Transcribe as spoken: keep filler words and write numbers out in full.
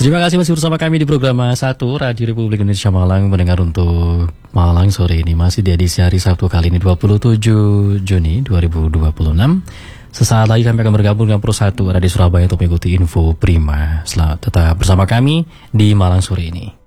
Terima kasih masih bersama kami di program satu Radio Republik Indonesia Malang. Mendengar untuk Malang sore ini masih di edisi hari Sabtu kali ini dua puluh tujuh Juni dua ribu dua puluh enam. Sesaat lagi kami akan bergabung dengan Pro satu Radio Surabaya untuk mengikuti info prima. Selamat tetap bersama kami di Malang sore ini.